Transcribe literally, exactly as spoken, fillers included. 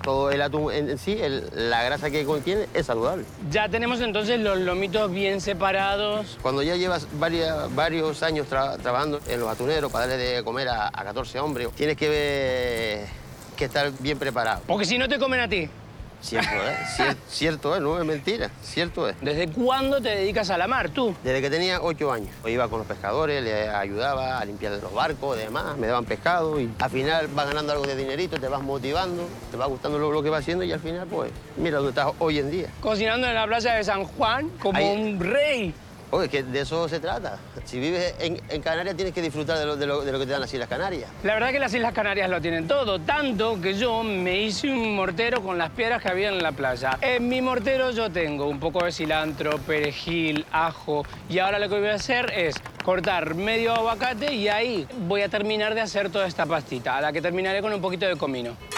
todo el atún en, en sí, el- la grasa que contiene es saludable. Ya tenemos entonces los lomitos bien separados. Cuando ya llevas varias- varios años tra- trabajando en los atuneros para darle de comer a, a catorce hombres, tienes que ver que estar bien preparado. Porque si no te comen a ti. Cierto es, cier- cierto es, no es mentira, cierto es. ¿Desde cuándo te dedicas a la mar, tú? Desde que tenía ocho años. Yo iba con los pescadores, les ayudaba a limpiar los barcos y demás, me daban pescado y al final vas ganando algo de dinerito, te vas motivando, te va gustando lo, lo que vas haciendo y al final, pues, mira dónde estás hoy en día. Cocinando en la playa de San Juan como Ahí- un rey. Oye, que de eso se trata. Si vives en, en Canarias tienes que disfrutar de lo, de, lo, de lo que te dan las Islas Canarias. La verdad que las Islas Canarias lo tienen todo, tanto que yo me hice un mortero con las piedras que había en la playa. En mi mortero yo tengo un poco de cilantro, perejil, ajo, y ahora lo que voy a hacer es cortar medio aguacate y ahí voy a terminar de hacer toda esta pastita, a la que terminaré con un poquito de comino.